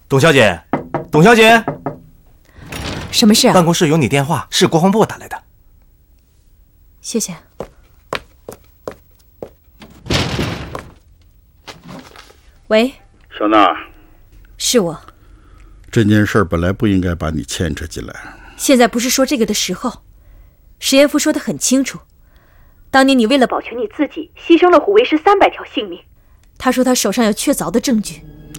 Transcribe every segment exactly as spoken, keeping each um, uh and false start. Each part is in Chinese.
董小姐，董小姐， 什么事啊？ 办公室有你电话，是国防部打来的。 谢谢。喂， 小娜， 是我。 这件事本来不应该把你牵扯进来。 现在不是说这个的时候。石岩夫说得很清楚，当年你为了保全你自己，牺牲了虎卫师三百条性命。他说他手上有确凿的证据。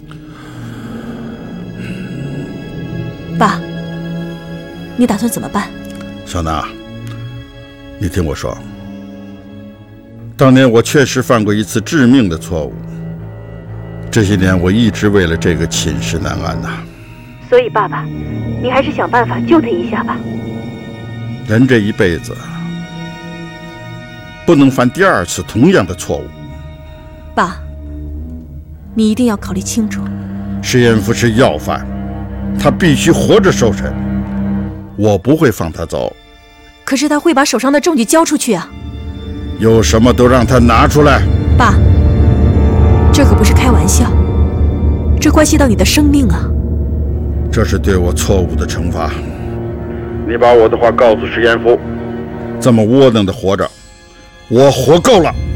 爸，你打算怎么办？ 小娜，你听我说，当年我确实犯过一次致命的错误，这些年我一直为了这个寝食难安呐。 所以爸爸，你还是想办法救他一下吧。 人这一辈子不能犯第二次同样的错误。 爸，你一定要考虑清楚。 石彦夫是要犯，他必须活着受审，我不会放他走。 可是他会把手上的证据交出去啊。 有什么都让他拿出来。 爸，这可不是开玩笑，这关系到你的生命啊。 这是对我错误的惩罚。你把我的话告诉石彦夫，这么窝囊的活着，我活够了。